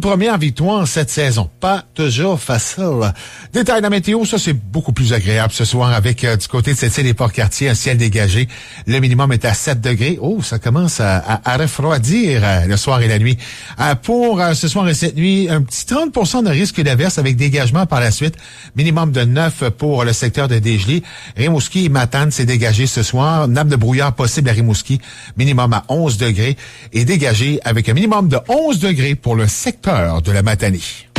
première victoire cette saison. Pas toujours facile. Détail de la météo, ça c'est beaucoup plus agréable ce soir avec du côté de cette île des Port-Cartier, un ciel dégagé. Le minimum est à 7 degrés. Oh, ça commence à refroidir le soir et la nuit. Pour ce soir et cette nuit, un petit 30% de risque d'averse avec dégagement par la suite. Minimum de 9 pour le secteur de Desjolies. Rimouski et Matane, c'est dégagé ce soir. Nappe de brouillard possible à Rimouski. Minimum à 11 degrés. Et dégagé avec un minimum de 11 degrés pour le secteur de la Matanie.